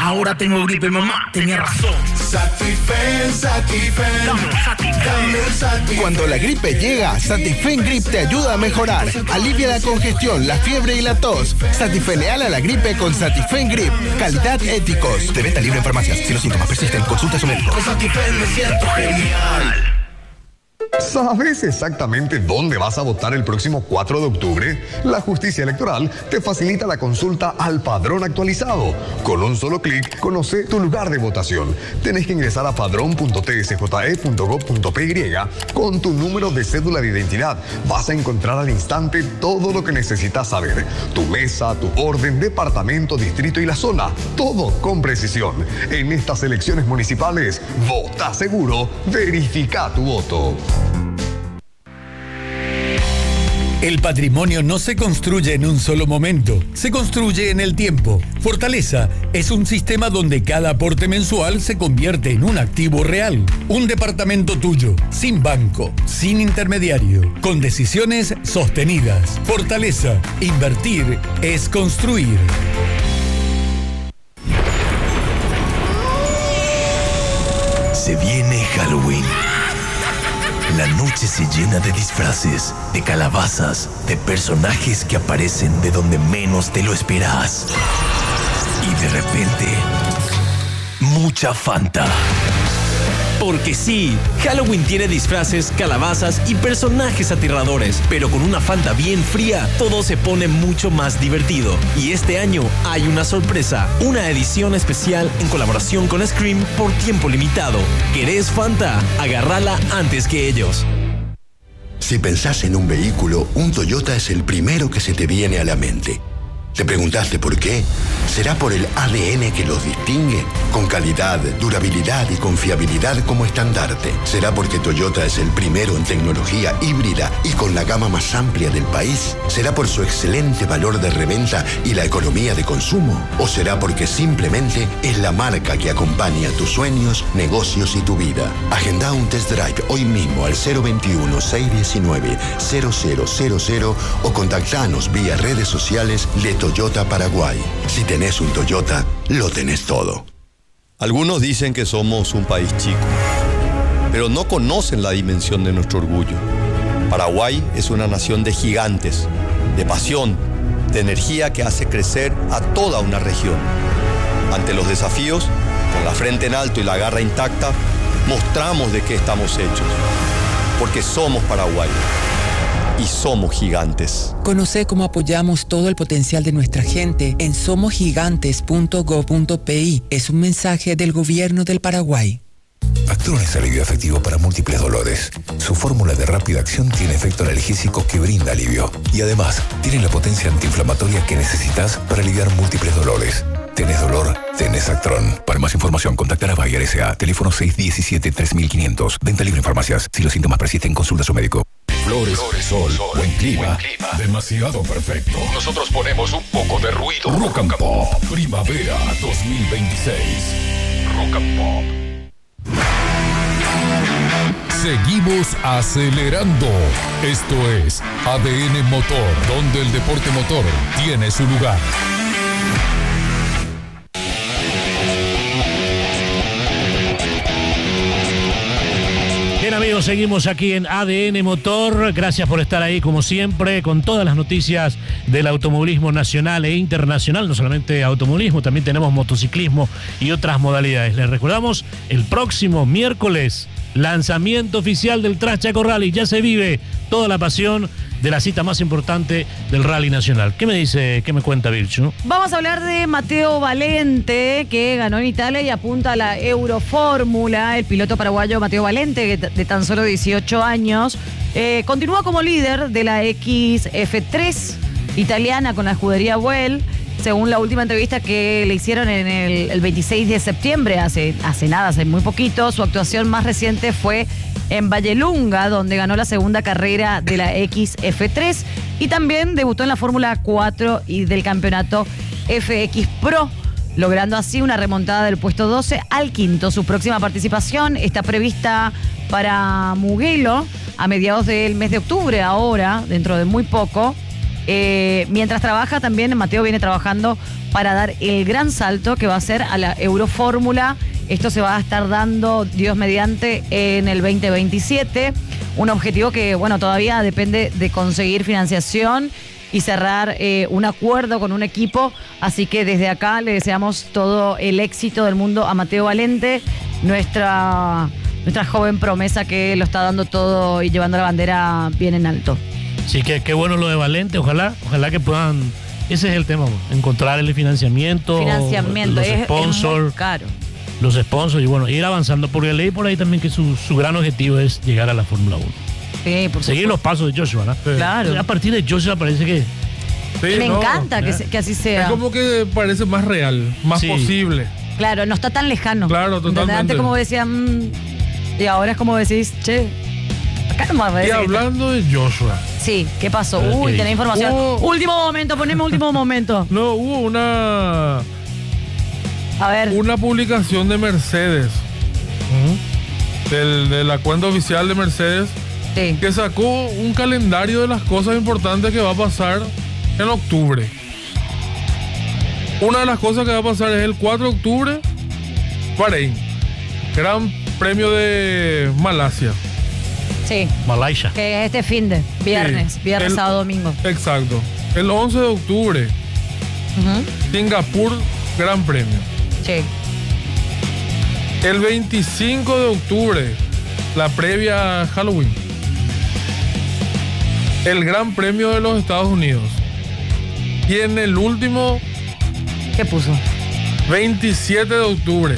Ahora tengo gripe, mamá, tenía razón. Satifen, Satifen. Dame un Satifen. Cuando la gripe llega, Satifen Grip te ayuda a mejorar. Alivia la congestión, la fiebre y la tos. Satifeneala la gripe con Satifen Grip. Calidad Éticos. De venta libre en farmacias. Si los síntomas persisten, consulta a su médico. Con Satifen me siento genial. ¿Sabes exactamente dónde vas a votar el próximo 4 de octubre? La Justicia Electoral te facilita la consulta al padrón actualizado. Con un solo clic, conoce tu lugar de votación. Tenés que ingresar a padrón.tsje.gov.py con tu número de cédula de identidad. Vas a encontrar al instante todo lo que necesitas saber. Tu mesa, tu orden, departamento, distrito y la zona. Todo con precisión. En estas elecciones municipales, vota seguro, verifica tu voto. El patrimonio no se construye en un solo momento, se construye en el tiempo. Fortaleza es un sistema donde cada aporte mensual se convierte en un activo real. Un departamento tuyo, sin banco, sin intermediario, con decisiones sostenidas. Fortaleza, invertir es construir. Se viene Halloween. La noche se llena de disfraces, de calabazas, de personajes que aparecen de donde menos te lo esperas. Y de repente, mucha Fanta. Porque sí, Halloween tiene disfraces, calabazas y personajes aterradores, pero con una Fanta bien fría, todo se pone mucho más divertido. Y este año hay una sorpresa, una edición especial en colaboración con Scream por tiempo limitado. ¿Querés Fanta? Agárrala antes que ellos. Si pensás en un vehículo, un Toyota es el primero que se te viene a la mente. ¿Te preguntaste por qué? ¿Será por el ADN que los distingue? Con calidad, durabilidad y confiabilidad como estandarte. ¿Será porque Toyota es el primero en tecnología híbrida y con la gama más amplia del país? ¿Será por su excelente valor de reventa y la economía de consumo? ¿O será porque simplemente es la marca que acompaña tus sueños, negocios y tu vida? Agenda un test drive hoy mismo al 021-619-0000 o contactanos vía redes sociales de Toyota Paraguay. Si tenés un Toyota, lo tenés todo. Algunos dicen que somos un país chico, pero no conocen la dimensión de nuestro orgullo. Paraguay es una nación de gigantes, de pasión, de energía que hace crecer a toda una región. Ante los desafíos, con la frente en alto y la garra intacta, mostramos de qué estamos hechos, porque somos Paraguay. Y somos gigantes. Conoce cómo apoyamos todo el potencial de nuestra gente en somosgigantes.gov.pi. Es un mensaje del gobierno del Paraguay. Actron es alivio efectivo para múltiples dolores. Su fórmula de rápida acción tiene efecto analgésico que brinda alivio. Y además, tiene la potencia antiinflamatoria que necesitas para aliviar múltiples dolores. ¿Tenés dolor? Tenés Actron. Para más información, contactar a Bayer S.A. Teléfono 617-3500. Venta libre en farmacias. Si los síntomas persisten, consulta a su médico. Flores, sol, buen clima. Demasiado perfecto. Nosotros ponemos un poco de ruido. Rock and Pop, primavera 2026. Rock and Pop. Seguimos acelerando. Esto es ADN Motor, donde el deporte motor tiene su lugar. Bien amigos, seguimos aquí en ADN Motor. Gracias por estar ahí como siempre con todas las noticias del automovilismo nacional e internacional. No solamente automovilismo, también tenemos motociclismo y otras modalidades. Les recordamos, el próximo miércoles, lanzamiento oficial del Traschaco Rally. Ya se vive toda la pasión de la cita más importante del Rally Nacional. ¿Qué me dice, qué me cuenta Virchu? Vamos a hablar de Matteo Valente, que ganó en Italia y apunta a la Eurofórmula. El piloto paraguayo Matteo Valente, de tan solo 18 años, continúa como líder de la XF3 italiana con la escudería Well. Según la última entrevista que le hicieron en el 26 de septiembre, hace nada, hace muy poquito, su actuación más reciente fue en Vallelunga, donde ganó la segunda carrera de la XF3 y también debutó en la Fórmula 4 y del campeonato FX Pro, logrando así una remontada del puesto 12 al quinto. Su próxima participación está prevista para Mugello a mediados del mes de octubre, ahora, dentro de muy poco. Mientras trabaja también, Mateo viene trabajando para dar el gran salto que va a ser a la Eurofórmula. Esto se va a estar dando, Dios mediante, en el 2027. Un objetivo que, bueno, todavía depende de conseguir financiación y cerrar un acuerdo con un equipo. Así que desde acá le deseamos todo el éxito del mundo a Mateo Valente, nuestra joven promesa que lo está dando todo y llevando la bandera bien en alto. Sí, que qué bueno lo de Valente. Ojalá que puedan. Ese es el tema, encontrar el financiamiento. Los sponsors. Es muy caro. Los sponsors y bueno, ir avanzando, porque leí por ahí también que su gran objetivo es llegar a la Fórmula 1. Sí, por seguir los pasos de Joshua, ¿no? Sí. Claro. A partir de Joshua parece que... Sí, me encanta que así sea. Es como que parece más real, más posible. Claro, no está tan lejano. Claro, totalmente. Antes como decían, y ahora es como decís, che, acá no me Y hablando de Joshua. Sí, ¿qué pasó? Uy, tenés información. Último momento, poneme último momento. No, hubo una publicación de Mercedes, de la cuenta oficial de Mercedes, que sacó un calendario de las cosas importantes que va a pasar en octubre. Una de las cosas que va a pasar es el 4 de octubre, Bahrein, Gran Premio de Malasia. Sí. Malaysia. Que es este fin de viernes, sábado, domingo. Exacto. El 11 de octubre, Singapur, Gran Premio. Sí. El 25 de octubre, la previa a Halloween. El Gran Premio de los Estados Unidos. Y en el último... ¿Qué puso? 27 de octubre.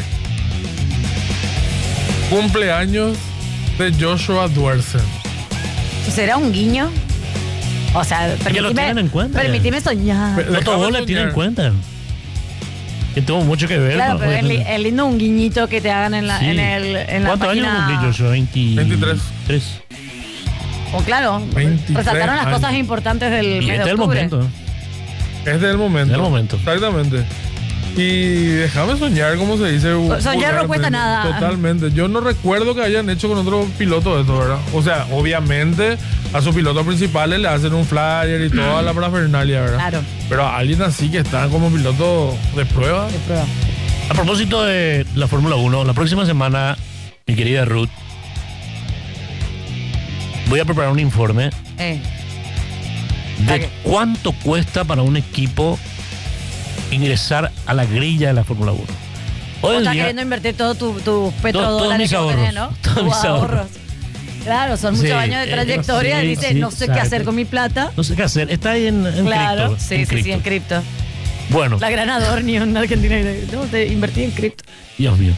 Cumpleaños de Joshua Duersen. ¿Será un guiño? O sea, permíteme soñar. No todos le tienen en cuenta. Que tuvo mucho que ver. Claro, pero es lindo un guiñito que te hagan en la, en la ¿Cuántos página? años cumplí Joshua? 23. O claro, 23 resaltaron las cosas importantes del mes de octubre. Es del momento. Exactamente. Y déjame soñar, como se dice. Soñar no cuesta nada. Totalmente. Yo no recuerdo que hayan hecho con otro piloto esto, ¿verdad? O sea, obviamente a sus pilotos principales le hacen un flyer y toda la parafernalia, ¿verdad? Claro. Pero a alguien así que está como piloto de prueba. A propósito de la Fórmula 1, la próxima semana, mi querida Ruth, voy a preparar un informe de cuánto cuesta para un equipo ingresar a la grilla de la Fórmula 1. Vos estás queriendo invertir todo tu petrodólares que tenés, ¿no? Todos mis ahorros. Claro, son muchos años de trayectoria y dices, no sé qué hacer con mi plata. No sé qué hacer. Está ahí en claro, cripto. Sí, en cripto. Bueno. La gran Adorni en Argentina. No, te invertí en cripto. Dios mío.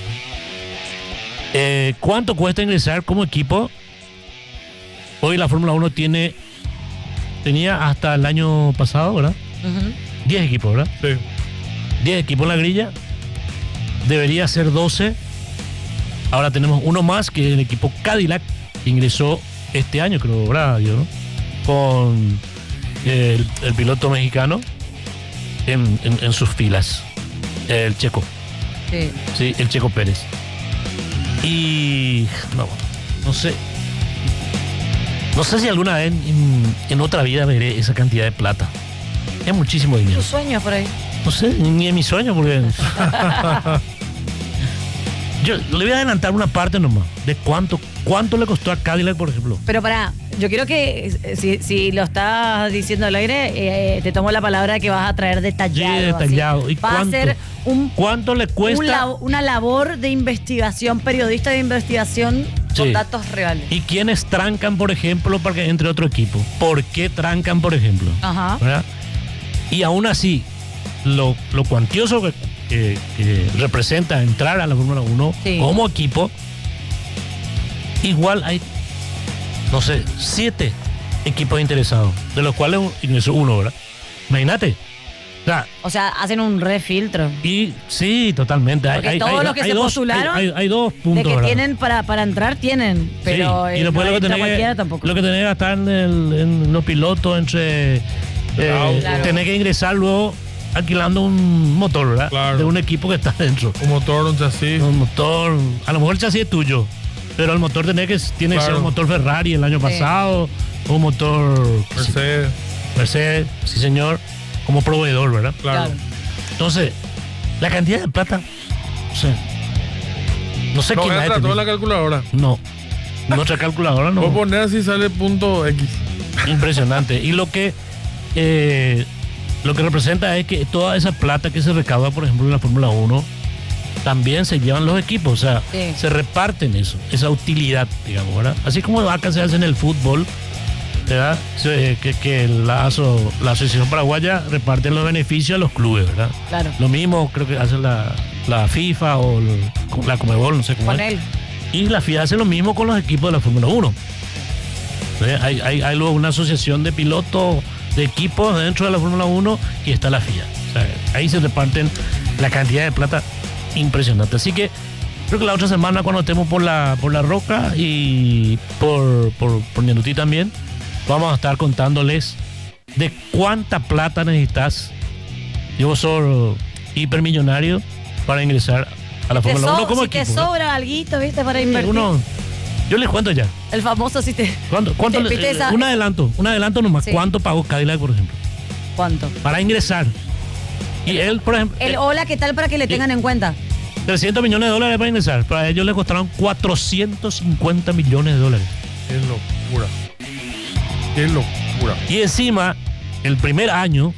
¿Cuánto cuesta ingresar como equipo? Hoy la Fórmula 1 tenía hasta el año pasado, ¿verdad? 10 equipos, ¿verdad? Sí. 10 equipos en la grilla. Debería ser 12. Ahora tenemos uno más, que es el equipo Cadillac, que ingresó este año, creo, ¿verdad? ¿No? Con el piloto mexicano en sus filas. El Checo. Sí, el Checo Pérez. Y no sé. No sé si alguna vez en otra vida veré esa cantidad de plata. Es muchísimo dinero. ¿Tus sueños por ahí? No sé, ni en mis sueños, porque... Yo le voy a adelantar una parte nomás de cuánto le costó a Cadillac, por ejemplo. Pero yo quiero que si lo estás diciendo al aire, te tomo la palabra que vas a traer detallado. Sí, detallado. ¿Y va a ser cuánto le cuesta? Una labor de investigación, periodista de investigación con datos reales. ¿Y quiénes trancan, por ejemplo, para que entre otro equipo? ¿Por qué trancan, por ejemplo? Ajá. ¿Verdad? Y aún así, lo cuantioso que representa entrar a la Fórmula 1 como equipo, igual hay, no sé, 7 equipos interesados, de los cuales ingresó uno, ¿verdad? Imagínate. O sea, hacen un refiltro. Y sí, totalmente. Porque todos los que se postularon, hay 2 puntos. De que ¿verdad? tienen para entrar, tienen. Pero sí. Y después no lo que cualquiera tampoco. Lo que tenés que gastar en los pilotos, entre tenés que ingresar luego alquilando un motor, ¿verdad? Claro. De un equipo que está dentro. Un motor, un chasis. Un motor, a lo mejor el chasis es tuyo, pero el motor tiene que ser un motor Ferrari el año pasado, o un motor Mercedes. Mercedes, sí señor, como proveedor, ¿verdad? Claro. Entonces, la cantidad de plata, no sé No quién entra todo en la calculadora. No, nuestra calculadora no. Vos ponés así sale punto X. Impresionante. Y lo que representa es que toda esa plata que se recauda, por ejemplo, en la Fórmula 1, también se llevan los equipos, o sea, Sí. se reparten eso, esa utilidad, digamos, ¿verdad? Así como acá se hace en el fútbol, ¿verdad? Que la Asociación Paraguaya reparte los beneficios a los clubes, ¿verdad? Claro. Lo mismo creo que hace la FIFA o la Conmebol, no sé cómo Con es. él. Y la FIA hace lo mismo con los equipos de la Fórmula 1. Hay luego una asociación de pilotos, de equipos dentro de la Fórmula 1 y está la FIA. O sea, ahí se reparten la cantidad de plata impresionante. Así que creo que la otra semana cuando estemos por la Roca y por Ñandutí también, vamos a estar contándoles de cuánta plata necesitas. Y vos sos hipermillonario para ingresar a la Fórmula 1 como si equipo. te sobra alguito, ¿viste? Para invertir. Yo les cuento ya. El famoso si te... ¿Cuánto te pide esa- un adelanto nomás. Sí. ¿Cuánto pagó Cadillac, por ejemplo? ¿Cuánto? Para ingresar. Y él, por ejemplo, El hola, ¿qué tal para que le tengan en cuenta? 300 millones de dólares para ingresar. Para ellos le costaron 450 millones de dólares. Qué locura. Qué locura. Y encima, el primer año,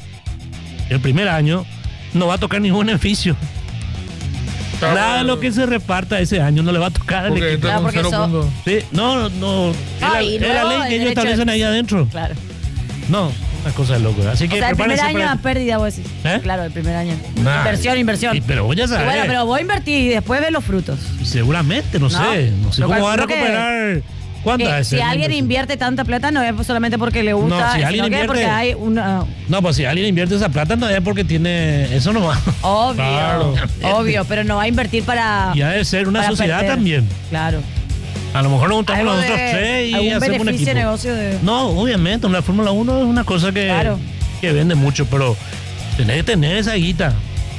no va a tocar ningún beneficio. Claro. Nada de lo que se reparta ese año no le va a tocar al Porque equipo. entra con porque 0 eso- puntos. Sí, no. Ay, Es la luego ley el que ellos derecho establecen de- ahí adentro. Claro. No, una cosa de loco. Así que O sea, el primer prepárense año para- a pérdida, vos decís. ¿Eh? Claro, el primer año. Nah. Inversión. Y, pero voy a Y saber. bueno, pero voy a invertir y después ver los frutos. Seguramente, no sé Yo cómo va a calculo que- recuperar. ¿Cuánto es? Si alguien invierte tanta plata no es solamente porque le gusta, No, si sino alguien que es invierte- porque hay una... No, pues si alguien invierte esa plata no es porque tiene eso nomás. Obvio, Claro. obvio, pero no va a invertir para... Y ha de ser una para sociedad perder. también. Claro. A lo mejor nos juntamos Algo nosotros de- tres y algún hacemos un beneficio equipo. negocio de... No, obviamente, la Fórmula 1 es una cosa que, Claro. que vende mucho, pero tenés que tener esa guita.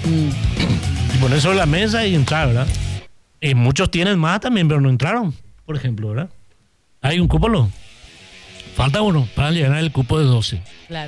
Y poner sobre la mesa y entrar, ¿verdad? Y muchos tienen más también, pero no entraron, por ejemplo, ¿verdad? Hay un cupo, ¿no? Falta uno para llegar al cupo de 12. Claro.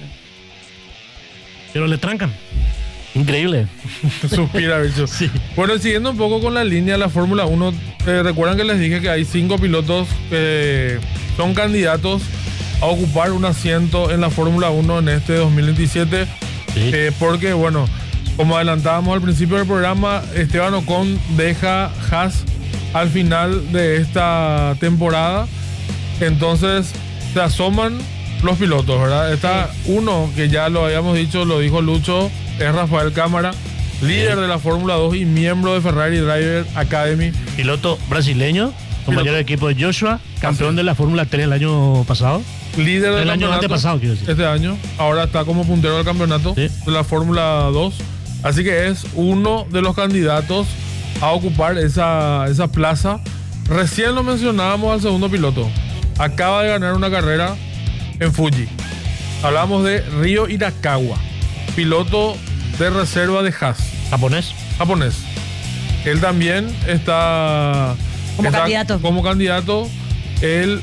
Pero le trancan. Increíble. Suspira, bicho. Sí. Bueno, siguiendo un poco con la línea de la Fórmula 1, recuerdan que les dije que hay 5 pilotos que son candidatos a ocupar un asiento en la Fórmula 1 en este 2027. Sí. Porque, bueno, como adelantábamos al principio del programa, Esteban Ocon deja Haas al final de esta temporada. Entonces se asoman los pilotos, ¿verdad? Está uno que ya lo habíamos dicho, lo dijo Lucho, es Rafael Cámara, líder de la Fórmula 2 y miembro de Ferrari Driver Academy. Piloto brasileño, compañero de equipo de Joshua, campeón de la Fórmula 3 el año pasado. Líder del El año campeonato antepasado, quiero decir. este año. Ahora está como puntero del campeonato de la Fórmula 2. Así que es uno de los candidatos a ocupar esa plaza. Recién lo mencionábamos al segundo piloto. Acaba de ganar una carrera en Fuji. Hablamos de Ryo Hirakawa, piloto de reserva de Haas. Japonés. Él también está como candidato. Él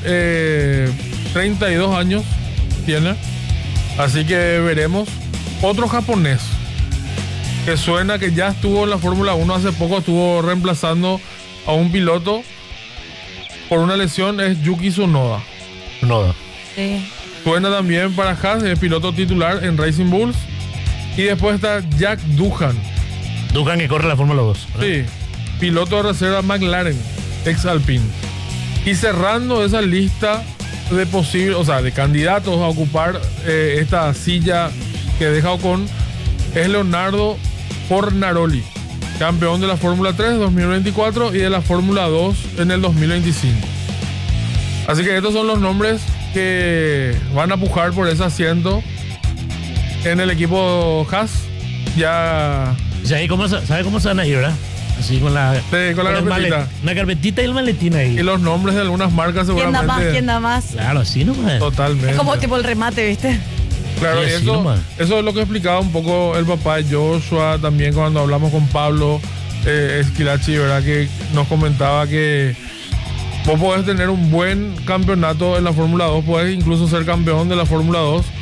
32 años tiene. Así que veremos. Otro japonés que suena que ya estuvo en la Fórmula 1 hace poco, estuvo reemplazando a un piloto por una lesión, es Yuki Tsunoda. Sí. Suena también para Haas, es piloto titular en Racing Bulls. Y después está Jack Doohan. Doohan que corre la Fórmula 2. ¿verdad? Sí, piloto de reserva McLaren, ex Alpine. Y cerrando esa lista de posibles, o sea, de candidatos a ocupar esta silla que deja Ocon, es Leonardo Fornaroli, campeón de la Fórmula 3 en 2024 y de la Fórmula 2 en el 2025. Así que estos son los nombres que van a pujar por ese asiento en el equipo Haas. Ya. ¿Sabe cómo se van a ir, verdad? Así con la carpetita. Una carpetita y el maletín ahí. Y los nombres de algunas marcas ¿Quién seguramente. da más? ¿Quién da más? Claro, así nomás. Totalmente. Es como tipo el remate, ¿viste? Claro, Sí, y así eso, nomás. eso es lo que explicaba un poco el papá de Joshua, también cuando hablamos con Pablo Esquilachi, ¿verdad? Que nos comentaba que vos podés tener un buen campeonato en la Fórmula 2, podés incluso ser campeón de la Fórmula 2,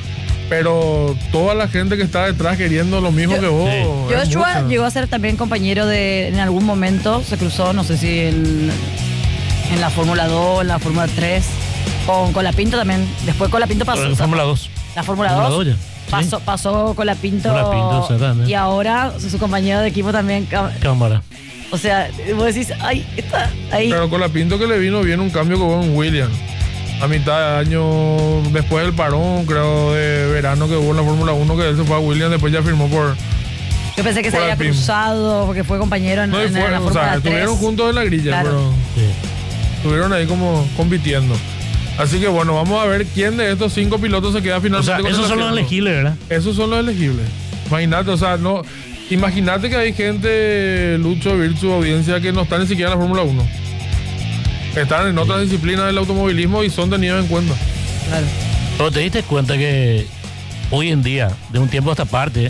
pero toda la gente que está detrás queriendo lo mismo que vos. Joshua llegó a ser también compañero en algún momento, se cruzó, no sé si en la Fórmula 2, en la Fórmula 3, con Colapinto también. Después Colapinto pasó. La Fórmula 2. La Fórmula 2. Pasó Colapinto. Y ahora su compañero de equipo también. Cámara. O sea, vos decís, ay, está ahí. Pero Colapinto que le vino bien un cambio con Williams. A mitad de año, después del parón, creo, de verano que hubo en la Fórmula 1, que él se fue a Williams, después ya firmó por... Yo pensé que se había cruzado porque fue compañero en la Fórmula 3. O sea, estuvieron juntos en la grilla, claro. Pero estuvieron ahí como compitiendo. Así que bueno, vamos a ver quién de estos 5 pilotos se queda finalmente. O sea, esos son los elegibles, ¿verdad? Esos son los elegibles. Imagínate, o sea, no... Imagínate que hay gente, Lucho, Virtu, audiencia, que no está ni siquiera en la Fórmula 1. Están en otras disciplinas del automovilismo y son tenidos en cuenta. Claro. Pero te diste cuenta que hoy en día, de un tiempo a esta parte,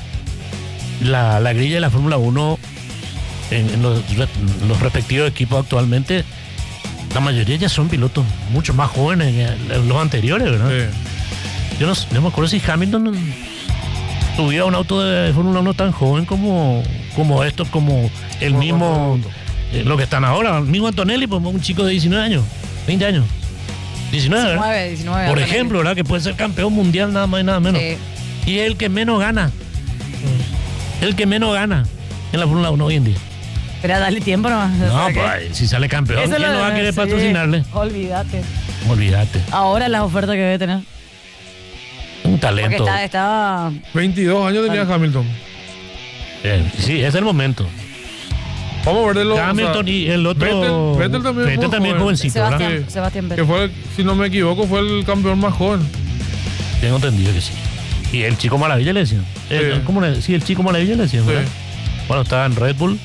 la grilla de la Fórmula 1 en los respectivos equipos actualmente, la mayoría ya son pilotos mucho más jóvenes que los anteriores, ¿verdad? Sí. Yo no me acuerdo si Hamilton subía un auto de Fórmula 1 tan joven como estos, como el mismo... lo que están ahora, el mismo Antonelli, pues un chico de 19 años, 20 años. 19, 19 por ejemplo, ¿verdad? Que puede ser campeón mundial nada más y nada menos. Sí. Y es el que menos gana. El que menos gana en la Fórmula 1 hoy en día. Pero dale tiempo nomás. No, pues si sale campeón, ¿quién no va a querer patrocinarle? Olvídate. Ahora las ofertas que debe tener. Un talento. Porque estaba... 22 años tenía Hamilton. Sí, es el momento. Vamos a ver de los... Hamilton y el otro... Vettel también jovencito, Sebastián Vettel. Que fue, si no me equivoco, fue el campeón más joven. Tengo entendido que sí. Y el Chico Maravilla le decían. Sí, el Chico Maravilla le decían, ¿verdad? Bueno, estaba en Red Bull.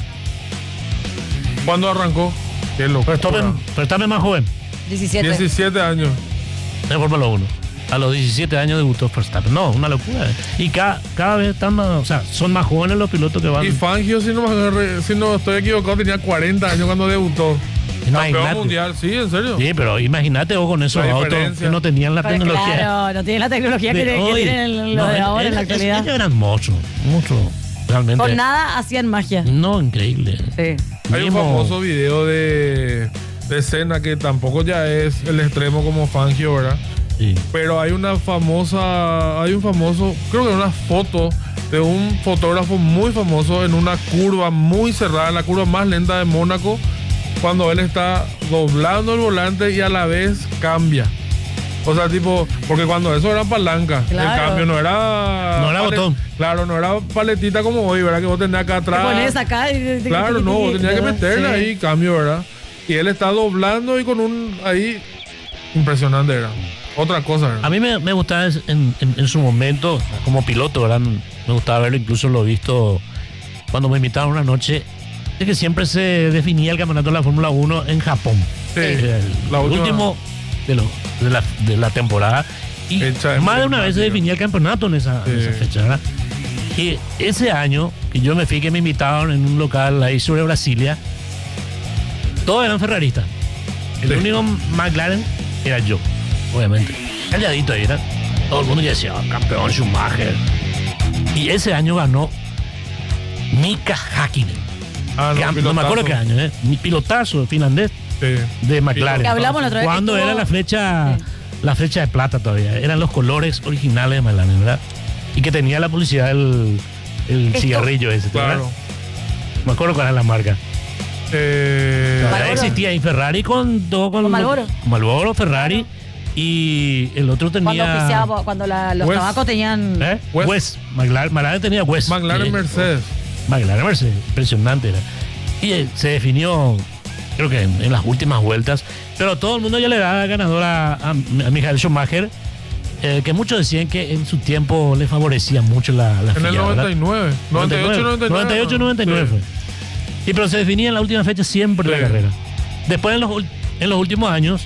¿Cuándo arrancó? Qué locura. Verstappen más joven. 17 años. En Fórmula 1. A los 17 años debutó Verstappen. No, una locura. Y cada vez están más, o sea, son más jóvenes los pilotos que van. Y Fangio, si no estoy equivocado, tenía 40 años cuando debutó. Campeón mundial, sí, en serio. Sí, pero imagínate vos con esos autos que no tenían la tecnología. Claro, no tienen la tecnología que tienen los de ahora en la actualidad. Ellos eran mucho, realmente. Con nada hacían magia. No, increíble. Sí. Hay un famoso video de Senna que tampoco ya es el extremo como Fangio, ¿verdad? Sí. Pero hay un famoso, creo que una foto de un fotógrafo muy famoso en una curva muy cerrada, la curva más lenta de Mónaco, cuando él está doblando el volante y a la vez cambia. O sea, tipo, porque cuando eso era palanca, claro. El cambio no era botón. Claro, no era paletita como hoy, ¿verdad? Que vos tenías acá atrás. Te pones acá y... Claro, no, vos tenías que meterle ahí cambio, ¿verdad? Y él está doblando y con un ahí impresionante, ¿verdad? Otra cosa, ¿verdad? A mí me gustaba en su momento, como piloto, ¿verdad? Me gustaba verlo, incluso lo he visto cuando me invitaron una noche, es que siempre se definía el campeonato de la Fórmula 1 en Japón. Sí, el último de la temporada. Y más de una vez se definía el campeonato en esa fecha, ¿verdad? Y ese año, que yo me fui, que me invitaron en un local ahí sobre Brasilia, todos eran ferraristas. El único McLaren era yo, obviamente. Calladito ahí, ¿verdad? Todo el mundo ya decía, campeón Schumacher. Y ese año ganó Mika Häkkinen. No me acuerdo qué año, mi pilotazo finlandés de McLaren. Que hablamos la otra vez. Cuando era la flecha de plata todavía. Eran los colores originales de McLaren, ¿verdad? Y que tenía la publicidad el cigarrillo ese, ¿verdad? Claro. Me acuerdo cuál era la marca. Existía ahí Ferrari con Marlboro. Marlboro, Ferrari. Y el otro tenía... Cuando los tabacos tenían... West. McLaren tenía West. McLaren Mercedes. McLaren Mercedes, impresionante era. Y se definió, creo que en las últimas vueltas, pero todo el mundo ya le da ganador a Michael Schumacher, que muchos decían que en su tiempo le favorecía mucho la en FIA, el 99, 98, 99 fue. Y pero se definía en la última fecha siempre la carrera. Después en los últimos años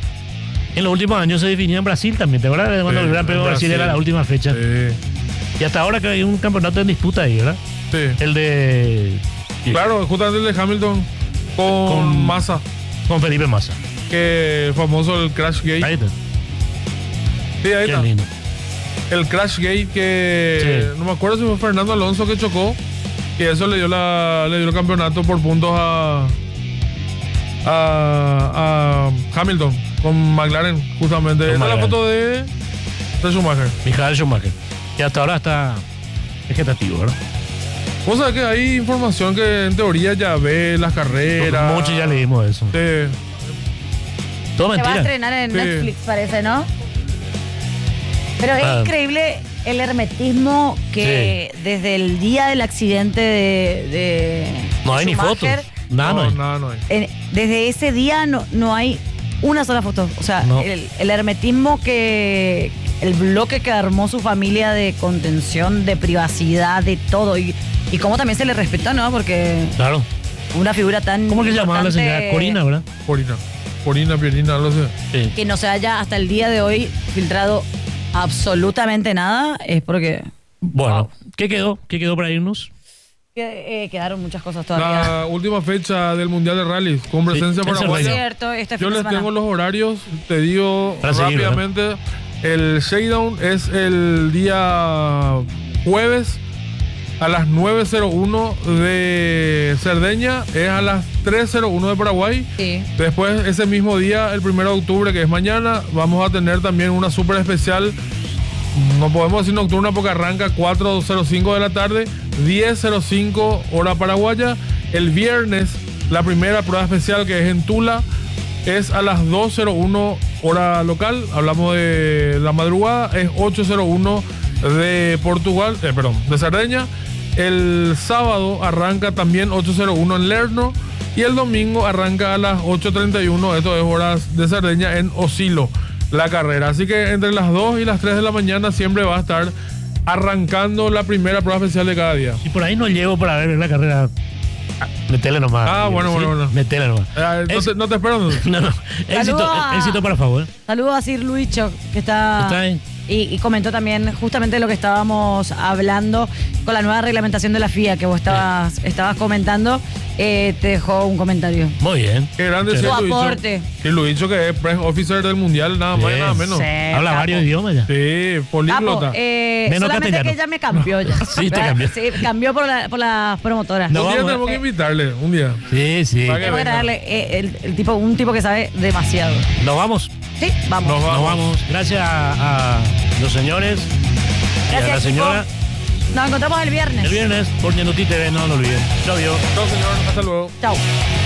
se definía en Brasil también, ¿te acuerdas? Cuando el Gran Premio de Brasil era la última fecha. Y hasta ahora que hay un campeonato en disputa ahí, ¿verdad? Sí. El de... Claro, justamente el de Hamilton con Massa. Con Felipe Massa. Que famoso el Crash Gate. Ahí está. Sí, ahí está. Lindo. el crash gate que no me acuerdo si fue Fernando Alonso que chocó, que eso le dio el campeonato por puntos a Hamilton con McLaren, justamente. Esta es la foto de Schumacher. Michael Schumacher, que hasta ahora está vegetativo, ¿verdad? Vos sabés que hay información que en teoría ya ve las carreras. Mucho ya leímos eso. Sí. Todo Se mentira. va a estrenar en Netflix, parece, ¿no? Pero es increíble el hermetismo que desde el día del accidente de no hay ni fotos. Nada no hay. Desde ese día no hay una sola foto. O sea, el hermetismo que... El bloque que armó su familia de contención, de privacidad, de todo. Y cómo también se le respetó, ¿no? Porque... Claro. Una figura tan... ¿Cómo que se llamaba la señora? Corina, ¿verdad? Pierina, no sé. Sí. Que no se haya hasta el día de hoy filtrado absolutamente nada, es porque... Bueno, ¿qué quedó? ¿Qué quedó para irnos? Quedaron muchas cosas todavía. La última fecha del Mundial de Rallys con presencia paraguaya. Cierto, Yo les tengo los horarios, te digo para rápidamente. Seguir, el shakedown es el día jueves a las 9:01 de Cerdeña, es a las 3:01 de Paraguay. Sí. Después, ese mismo día, el 1 de octubre, que es mañana, vamos a tener también una súper especial. No podemos decir nocturna porque arranca 4:05 de la tarde, 10:05 hora paraguaya. El viernes, la primera prueba especial, que es en Tula, es a las 2:01 hora local. Hablamos de la madrugada, es 8:01 de Portugal, de Cerdeña. El sábado arranca también 8:01 en Lerno y el domingo arranca a las 8:31, esto es horas de Cerdeña, en Osilo, la carrera. Así que entre las 2 y las 3 de la mañana siempre va a estar arrancando la primera prueba especial de cada día. Y por ahí no llevo para ver la carrera. Metele nomás. Bueno. Metele nomás. No te espero. No. Éxito para favor. Saludos a Sir Luicho, que está ahí. Y comentó también justamente lo que estábamos hablando con la nueva reglamentación de la FIA que vos estabas comentando. Te dejó un comentario. Muy bien. Qué grande su aporte. Y Luicho, que es press officer del mundial, nada más y nada menos. Habla varios idiomas ya. Sí, políglota. Menos solamente castellano. que ella me cambió ya. Sí, te cambió. Sí, cambió por la promotora. Un día tenemos que invitarle, un día. Sí. Para que tengo que venga. darle un tipo que sabe demasiado. ¿Nos vamos? Sí, vamos. Nos vamos. Gracias a los señores. Gracias, y a la señora. chicos. Nos encontramos el viernes. El viernes por Ñanduti TV, no lo olviden. Chau, No, señor. Hasta luego. Chau.